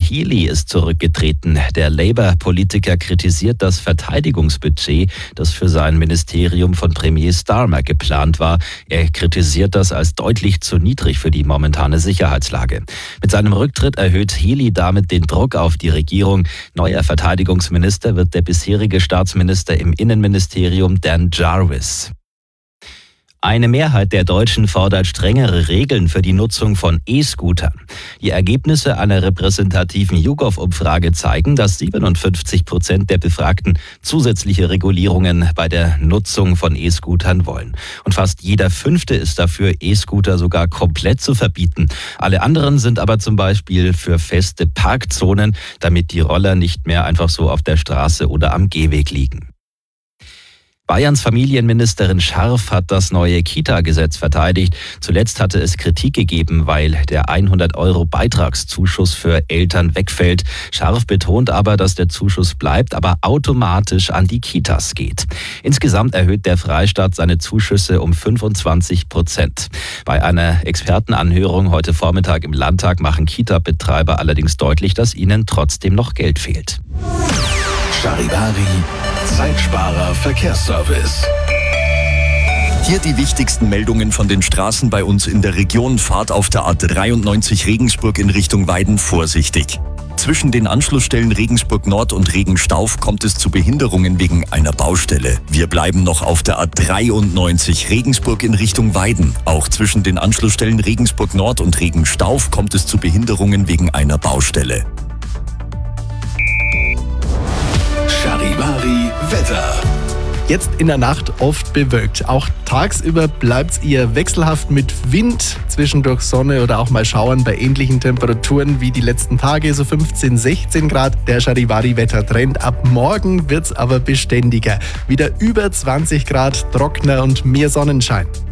Healey ist zurückgetreten. Der Labour-Politiker kritisiert das Verteidigungsbudget, das für sein Ministerium von Premier Starmer geplant war. Er kritisiert das als deutlich zu niedrig für die momentane Sicherheitslage. Mit seinem Rücktritt erhöht Healey damit den Druck auf die Regierung. Neuer Verteidigungsminister wird der bisherige Staatsminister im Innenministerium Dan Jarvis. Eine Mehrheit der Deutschen fordert strengere Regeln für die Nutzung von E-Scootern. Die Ergebnisse einer repräsentativen YouGov-Umfrage zeigen, dass 57% der Befragten zusätzliche Regulierungen bei der Nutzung von E-Scootern wollen. Und fast jeder Fünfte ist dafür, E-Scooter sogar komplett zu verbieten. Alle anderen sind aber zum Beispiel für feste Parkzonen, damit die Roller nicht mehr einfach so auf der Straße oder am Gehweg liegen. Bayerns Familienministerin Scharf hat das neue Kita-Gesetz verteidigt. Zuletzt hatte es Kritik gegeben, weil der 100-Euro-Beitragszuschuss für Eltern wegfällt. Scharf betont aber, dass der Zuschuss bleibt, aber automatisch an die Kitas geht. Insgesamt erhöht der Freistaat seine Zuschüsse um 25%. Bei einer Expertenanhörung heute Vormittag im Landtag machen Kita-Betreiber allerdings deutlich, dass ihnen trotzdem noch Geld fehlt. Charivari, Zeitsparer Verkehrsservice. Hier die wichtigsten Meldungen von den Straßen bei uns in der Region. Fahrt auf der A93 Regensburg in Richtung Weiden vorsichtig. Zwischen den Anschlussstellen Regensburg Nord und Regenstauf kommt es zu Behinderungen wegen einer Baustelle. Wir bleiben noch auf der A93 Regensburg in Richtung Weiden. Auch zwischen den Anschlussstellen Regensburg Nord und Regenstauf kommt es zu Behinderungen wegen einer Baustelle. Charivari Wetter. Jetzt in der Nacht oft bewölkt. Auch tagsüber bleibt's eher wechselhaft mit Wind, zwischendurch Sonne oder auch mal Schauern bei ähnlichen Temperaturen wie die letzten Tage, so 15, 16 Grad. Der Charivari-Wettertrend. Ab morgen wird's aber beständiger. Wieder über 20 Grad, trockener und mehr Sonnenschein.